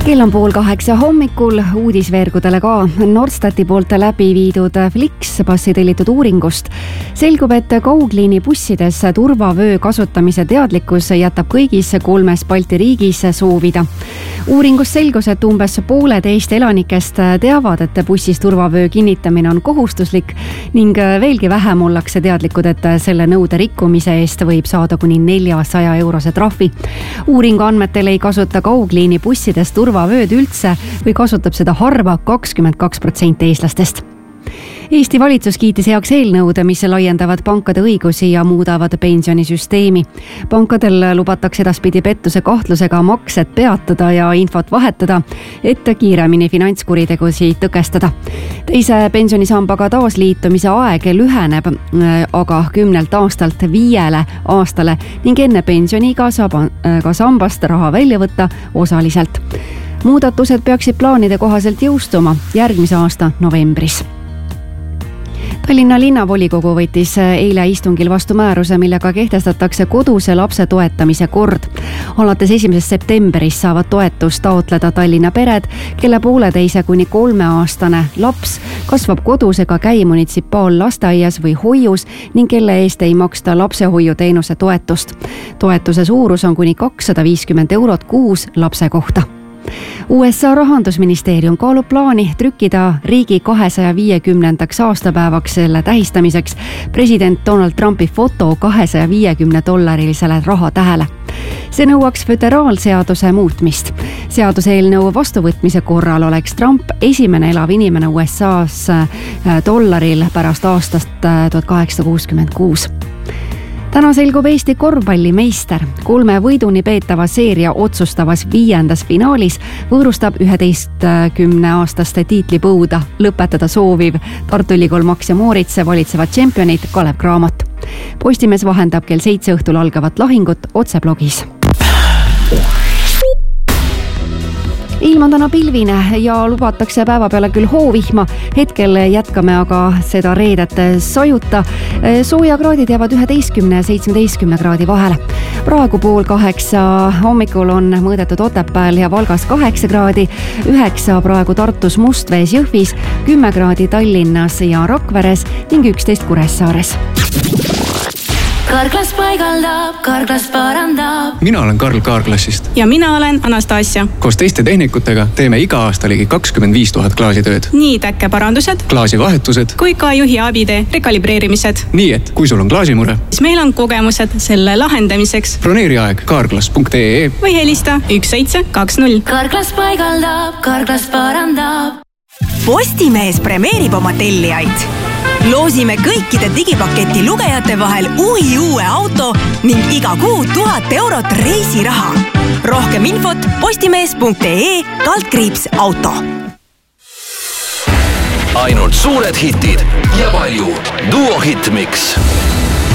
Kell on 7:30 hommikul, uudisveergudele ka. Nordstati poolt läbi viidud Flixbussi tellitud uuringust selgub, et kaugliini bussides turvavöö kasutamise teadlikkus jätab kõigis 3 Balti riigis soovida. Uuringus selgus, et umbes pooled Eesti elanikest teavad, et bussis turvavöö kinnitamine on kohustuslik ning veelgi vähem ollakse teadlikud, et selle nõude rikkumise eest võib saada kuni 400 eurose trahvi. Uuringu andmetel ei kasuta kaugliini bussides turvavööd üldse või kasutab seda harva 22% eestlastest. Eesti valitsus kiitis heaks eelnõud, mis laiendavad pankade õigusi ja muudavad pensionisüsteemi. Pankadel lubatakse edaspidi pettuse kahtlusega maksed peatada ja infot vahetada, et kiiremini finantskuritegusid tõkestada. Teise pensionisambaga taasliitumise aeg lüheneb aga 10 aastalt 5 aastale ning enne pensioniga saab ka sambast raha välja võtta osaliselt. Muudatused peaksid plaanide kohaselt jõustuma järgmise aasta novembris. Tallinna linnavolikogu võttis eile istungil vastu määruse, millega kehtestatakse koduse lapse toetamise kord. Alates 1. septembrist saavad toetust taotleda Tallinna pered, kelle 1,5 kuni 3-aastane laps kasvab kodus ega käi munitsipaallasteaias või hoius ning kelle eest ei maksta lapsehoiuteenuse toetust. Toetuse suurus on kuni 250 eurot kuus lapse kohta. USA rahandusministeerium kaalub plaani trükkida riigi 250. aastapäevaks selle tähistamiseks president Donald Trumpi foto $250 rahatähele. See nõuaks föderaalseaduse muutmist. Seaduseelnõu vastuvõtmise korral oleks Trump esimene elav inimene USA's dollaril pärast aastast 1866. Täna selgub Eesti korvpallimeister. 3 võiduni peetava seeria otsustavas 5. finaalis võõrustab 11-aastaste tiitlipõuda lõpetada sooviv Tartu Ülikool Max ja Moritz valitsevad tšempionid Kalev Cramo. Postimees vahendab kell 7 õhtul algavat lahingut otseblogis. Ilm on täna pilvine ja lubatakse päeva peale küll hoovihma. Hetkel jätkame aga seda reedet sajuta. Soojakraadid jäävad 11 ja 17 kraadi vahele. Praegu 7:30 hommikul on mõõdetud Otepääl ja Valgas 8 kraadi, 9 praegu Tartus, Mustvees, Jõhvis, 10 kraadi Tallinnas ja Rakveres ning 11 Kuressaares. Karklas paigaldab, Karklas parandab. Mina olen Karl Kaarklassist. Ja mina olen Anastasia. Koos teiste tehnikutega teeme iga aasta ligi 25 000 klaasitööd. Nii täkkeparandused, klaasivahetused kui ka juhi abide rekalibreerimised. Nii et kui sul on klaasimure, siis meil on kogemused selle lahendamiseks. Broneeri aeg kaarklas.ee või helista 1720. Karklas paigaldab, Karklas parandab. Postimees premeerib oma tellijaid. Loosime kõikide digipaketi lugejate vahel uue auto ning iga kuu 1000 eurot reisiraha. Rohkem infot postimees.ee/auto. Ainult suured hitid ja palju Duo Hitmix.